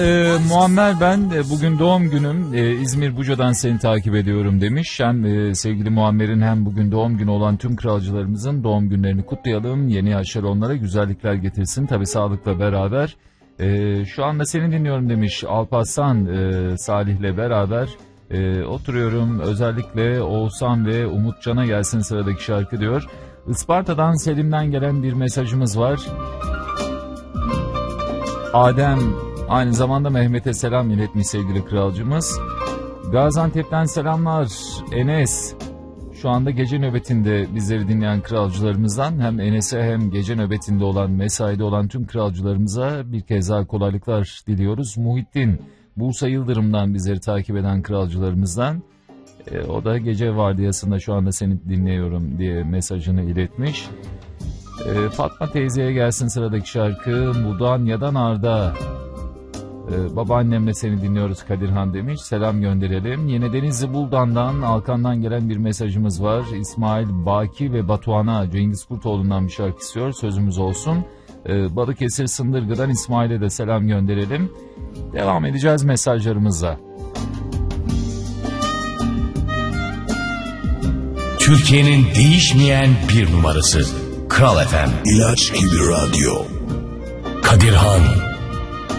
Muammer ben bugün doğum günüm, İzmir Buca'dan seni takip ediyorum demiş. Hem sevgili Muammer'in hem bugün doğum günü olan tüm kralcılarımızın doğum günlerini kutlayalım. Yeni yaşlar onlara güzellikler getirsin, tabi sağlıkla beraber. Şu anda seni dinliyorum demiş Alparslan, Salih'le beraber oturuyorum. Özellikle Oğuzhan ve Umutcan'a gelsin sıradaki şarkı diyor. Isparta'dan Selim'den gelen bir mesajımız var. Adem aynı zamanda Mehmet'e selam iletmiş sevgili kralcımız. Gaziantep'ten selamlar Enes. Şu anda gece nöbetinde bizleri dinleyen kralcılarımızdan hem Enes'e hem gece nöbetinde olan, mesaide olan tüm kralcılarımıza bir kez daha kolaylıklar diliyoruz. Muhittin Bursa Yıldırım'dan bizleri takip eden kralcılarımızdan. O da gece vardiyasında şu anda seni dinliyorum diye mesajını iletmiş. Fatma teyzeye gelsin sıradaki şarkı. Mudanya'dan Arda. Babaannemle seni dinliyoruz Kadirhan demiş. Selam gönderelim. Yine Denizli Buldan'dan, Alkan'dan gelen bir mesajımız var. İsmail, Baki ve Batuhan'a Cengiz Kurtoğlu'ndan bir şarkı istiyor. Sözümüz olsun. Balıkesir Sındırgı'dan İsmail'e de selam gönderelim. Devam edeceğiz mesajlarımızla. Türkiye'nin değişmeyen bir numarası Kral FM. İlaç gibi radyo. Kadirhan.